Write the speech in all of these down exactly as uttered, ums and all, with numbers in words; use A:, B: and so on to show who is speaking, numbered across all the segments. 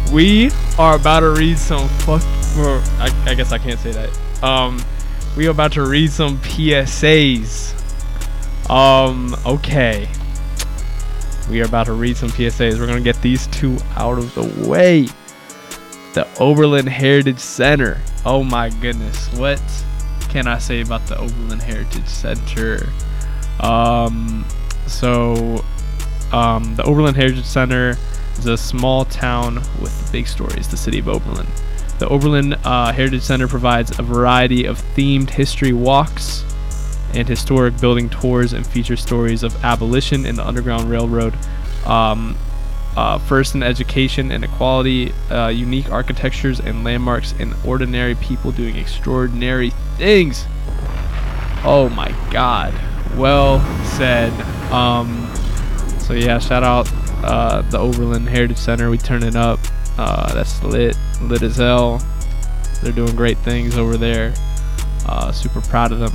A: We are about to read some fuck. Or I, I guess I can't say that. Um, we are about to read some P S As. Um, okay. We are about to read some P S As. We're gonna get these two out of the way. The Oberlin Heritage Center. Oh my goodness, what can I say about the Oberlin Heritage Center? Um, so, um, the Oberlin Heritage Center is a small town with big stories, the city of Oberlin. The Oberlin uh, Heritage Center provides a variety of themed history walks and historic building tours and features stories of abolition and the Underground Railroad, um, uh, first in education and equality, uh, unique architectures and landmarks, and ordinary people doing extraordinary things. Oh my God. Well said. Um, so yeah, shout out uh, the Oberlin Heritage Center. We turn it up. Uh, that's lit, lit as hell. They're doing great things over there. Uh, super proud of them.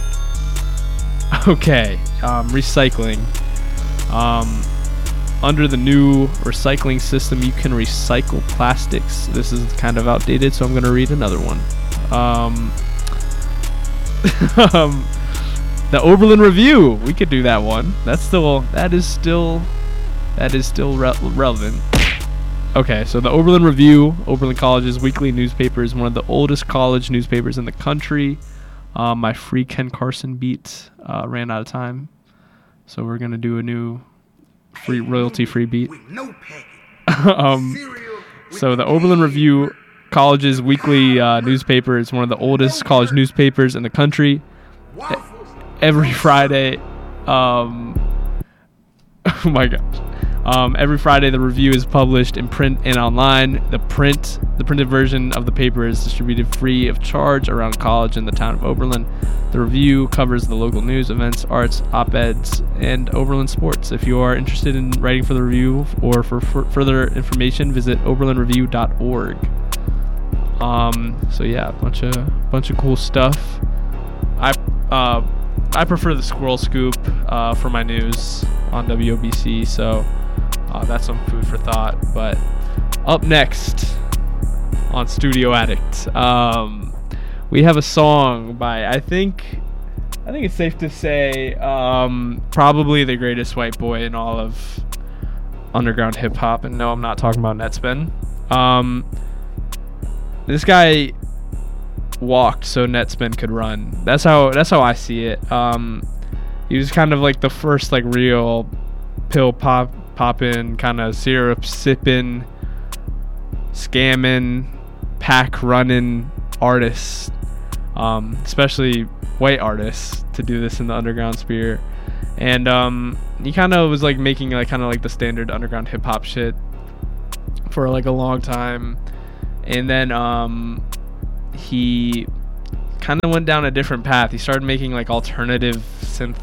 A: Okay, um, recycling. Um, under the new recycling system, you can recycle plastics. This is kind of outdated, so I'm going to read another one. Um, um, the Oberlin Review. We could do that one. That's still. That is still. That is still re- relevant. Okay, so the Oberlin Review, Oberlin College's weekly newspaper, is one of the oldest college newspapers in the country. Um, my free Ken Carson beat uh, ran out of time, so we're gonna do a new free royalty-free beat. um, so the Oberlin Review, College's weekly uh, newspaper, is one of the oldest college newspapers in the country. Every Friday, um, oh my gosh. Um, every Friday, the review is published in print and online. The print, the printed version of the paper is distributed free of charge around college in the town of Oberlin. The review covers the local news, events, arts, op-eds, and Oberlin sports. If you are interested in writing for the review or for f- further information, visit oberlin review dot org. Um, so yeah, a bunch of bunch of cool stuff. I uh, I prefer the Squirrel Scoop uh, for my news on W O B C. So. Uh, that's some food for thought. But up next on Studio Addict, um, we have a song by I think I think it's safe to say um, probably the greatest white boy in all of underground hip hop. And no, I'm not talking about Netspin. Um, this guy walked so Netspin could run. That's how that's how I see it. Um, he was kind of like the first like real pill pop. Poppin', kind of syrup sipping, scamming, pack running artists, um, especially white artists, to do this in the underground sphere. And um, he kind of was like making like kind of like the standard underground hip hop shit for like a long time, and then um, he kind of went down a different path. He started making like alternative synth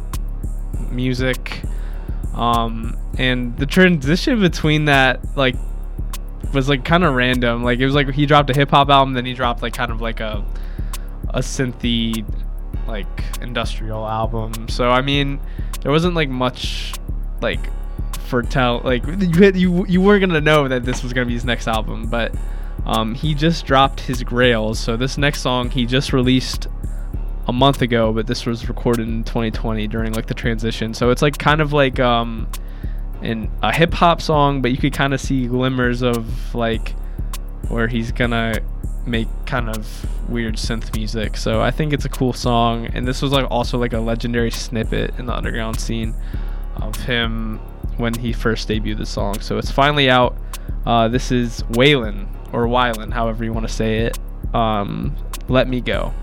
A: music. Um, and the transition between that, like, was, like, kind of random. Like, it was, like, he dropped a hip-hop album, then he dropped, like, kind of, like, a, a synthy, like, industrial album. So, I mean, there wasn't, like, much, like, foretell, like, you you, you weren't gonna know that this was gonna be his next album, but, um, he just dropped his Grails. So, this next song he just released a month ago, but this was recorded in twenty twenty during like the transition. So it's like kind of like um in a hip hop song, but you could kind of see glimmers of like where he's gonna make kind of weird synth music. So I think it's a cool song, and this was like also like a legendary snippet in the underground scene of him when he first debuted the song. So it's finally out. Uh, this is Waylon or Wylan, however you want to say it. Um, Let Me Go.